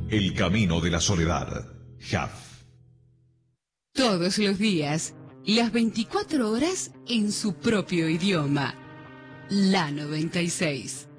El camino de la soledad. Jaf. Todos los días, las 24 horas en su propio idioma. La 96.